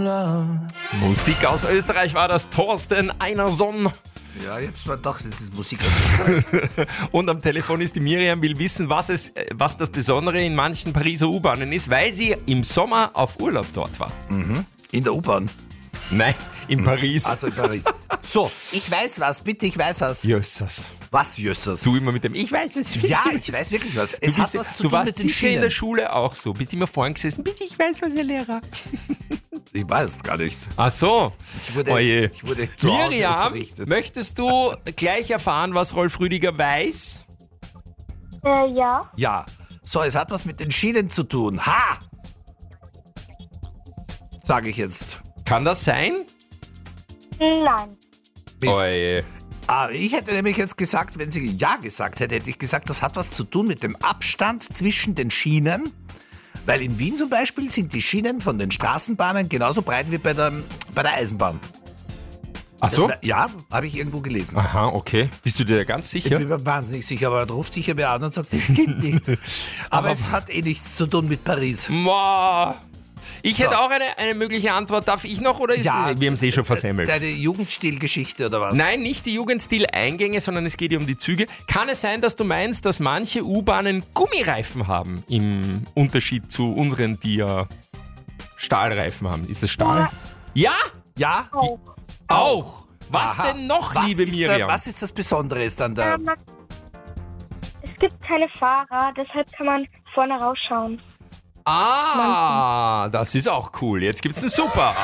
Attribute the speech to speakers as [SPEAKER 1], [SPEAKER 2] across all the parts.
[SPEAKER 1] Musik aus Österreich war das, Thorsten Einerson.
[SPEAKER 2] Ja, ich hab's mir gedacht, das ist Musik.
[SPEAKER 1] Und am Telefon ist die Miriam, will wissen, was das Besondere in manchen Pariser U-Bahnen ist, weil sie im Sommer auf Urlaub dort war.
[SPEAKER 2] In der U-Bahn.
[SPEAKER 1] Nein, in Paris.
[SPEAKER 2] Also in Paris. So, ich weiß was, bitte, ich weiß was.
[SPEAKER 1] Jössers.
[SPEAKER 2] Was, Jössers?
[SPEAKER 1] Du immer mit dem, ich weiß was.
[SPEAKER 2] Ja, ich weiß wirklich was. Es hat was zu
[SPEAKER 1] du
[SPEAKER 2] tun
[SPEAKER 1] warst
[SPEAKER 2] mit den
[SPEAKER 1] sicher in der
[SPEAKER 2] Schienen.
[SPEAKER 1] Schule auch so. Bist immer vorhin gesessen, bitte, ich weiß was, Herr Lehrer.
[SPEAKER 2] Ich weiß gar nicht.
[SPEAKER 1] Ach so.
[SPEAKER 2] Ich wurde zu Hause
[SPEAKER 1] Miriam,
[SPEAKER 2] unterrichtet.
[SPEAKER 1] möchtest du gleich erfahren, was Rolf Rüdiger weiß?
[SPEAKER 3] Ja.
[SPEAKER 2] Ja. So, es hat was mit den Schienen zu tun. Ha! Sage ich jetzt.
[SPEAKER 1] Kann das sein?
[SPEAKER 3] Nein.
[SPEAKER 2] Mist.
[SPEAKER 1] Oje.
[SPEAKER 2] Ich hätte nämlich jetzt gesagt, wenn sie Ja gesagt hätte, hätte ich gesagt, das hat was zu tun mit dem Abstand zwischen den Schienen. Weil in Wien zum Beispiel sind die Schienen von den Straßenbahnen genauso breit wie bei der Eisenbahn.
[SPEAKER 1] Ach so?
[SPEAKER 2] Ja, habe ich irgendwo gelesen.
[SPEAKER 1] Aha, okay. Bist du dir ganz
[SPEAKER 2] Ich
[SPEAKER 1] sicher?
[SPEAKER 2] bin mir wahnsinnig sicher, aber er ruft sicher wer an und sagt, das stimmt nicht. Aber es hat eh nichts zu tun mit Paris.
[SPEAKER 1] Boah. Ich hätte
[SPEAKER 2] So.
[SPEAKER 1] auch eine mögliche Antwort. Darf ich noch oder ist wir haben es eh schon versemmelt?
[SPEAKER 2] Deine Jugendstilgeschichte oder was?
[SPEAKER 1] Nein, nicht die Jugendstil-Eingänge, sondern es geht hier um die Züge. Kann es sein, dass du meinst, dass manche U-Bahnen Gummireifen haben im Unterschied zu unseren, die ja Stahlreifen haben? Ist das Stahl? Ja?
[SPEAKER 2] Ja?
[SPEAKER 3] Auch.
[SPEAKER 1] Auch. Was
[SPEAKER 2] Aha.
[SPEAKER 1] denn noch,
[SPEAKER 2] Was
[SPEAKER 1] liebe
[SPEAKER 2] ist
[SPEAKER 1] Miriam?
[SPEAKER 2] was ist das Besondere jetzt an der...
[SPEAKER 3] Es gibt keine Fahrer, deshalb kann man vorne rausschauen.
[SPEAKER 1] Ah, das ist auch cool. Jetzt gibt's einen Super.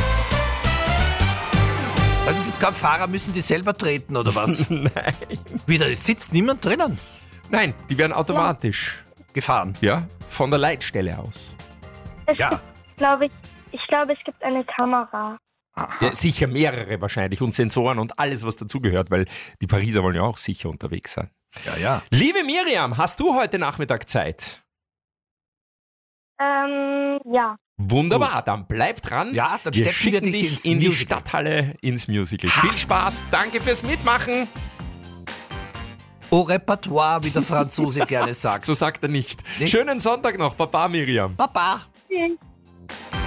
[SPEAKER 2] Also es gibt keinen Fahrer, müssen die selber treten oder was?
[SPEAKER 1] Nein.
[SPEAKER 2] Wieder, es sitzt niemand drinnen.
[SPEAKER 1] Nein, die werden automatisch.
[SPEAKER 2] Gefahren.
[SPEAKER 1] Ja, von der Leitstelle aus.
[SPEAKER 2] Ja.
[SPEAKER 3] Ich glaube, es gibt eine Kamera.
[SPEAKER 1] Ja, sicher mehrere wahrscheinlich und Sensoren und alles, was dazugehört, weil die Pariser wollen ja auch sicher unterwegs sein.
[SPEAKER 2] Ja, ja.
[SPEAKER 1] Liebe Miriam, hast du heute Nachmittag Zeit?
[SPEAKER 3] Ja.
[SPEAKER 1] Wunderbar, dann bleib dran.
[SPEAKER 2] Ja, dann
[SPEAKER 1] wir
[SPEAKER 2] stecken wir
[SPEAKER 1] schicken
[SPEAKER 2] dich
[SPEAKER 1] dich
[SPEAKER 2] ins
[SPEAKER 1] in die
[SPEAKER 2] Musical.
[SPEAKER 1] Stadthalle ins Musical. Viel Spaß, danke fürs Mitmachen.
[SPEAKER 2] Au Repertoire, wie der Franzose gerne sagt.
[SPEAKER 1] So sagt er nicht.
[SPEAKER 2] Nicht?
[SPEAKER 1] Schönen Sonntag noch, Baba Miriam.
[SPEAKER 2] Papa.
[SPEAKER 3] Tschüss.